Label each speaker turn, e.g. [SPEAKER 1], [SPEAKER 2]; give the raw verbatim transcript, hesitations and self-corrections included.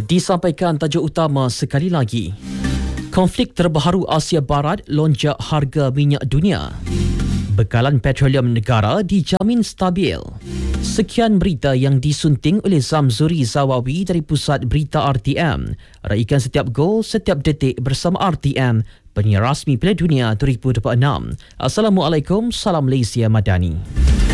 [SPEAKER 1] Disampaikan tajuk utama sekali lagi. Konflik terbaru Asia Barat lonjak harga minyak dunia. Bekalan petroleum negara dijamin stabil. Sekian berita yang disunting oleh Zamzuri Zawawi dari Pusat Berita R T M. Raikan setiap gol, setiap detik bersama R T M, penyiar rasmi Piala Dunia dua ribu dua puluh enam. Assalamualaikum, salam Malaysia Madani.